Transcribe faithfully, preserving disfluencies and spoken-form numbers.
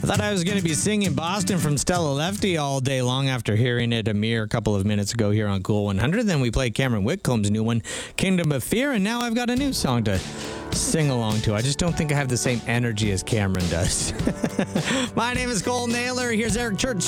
Thought I was going to be singing Boston from Stella Lefty all day long after hearing it a mere couple of minutes ago here on Cool one hundred. Then we played Cameron Whitcomb's new one, Kingdom of Fear, and now I've got a new song to sing along to. I just don't think I have the same energy as Cameron does. My name is Cole Naylor. Here's Eric Church.